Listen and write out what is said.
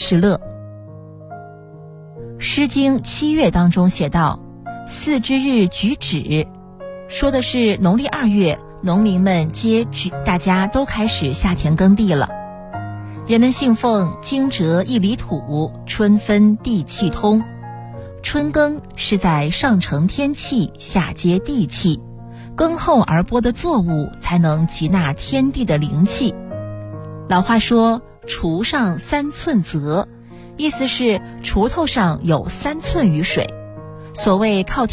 是乐。诗经7月当中写道，4之日举止，说的是农历2月，农民们大家都开始下田耕地了。人们信奉惊蛰一里土，春分地气通。春耕是在上承天气，下接地气，耕厚而播的作物才能集纳天地的灵气。老话说锄上3寸泽，意思是锄头上有3寸雨水。所谓靠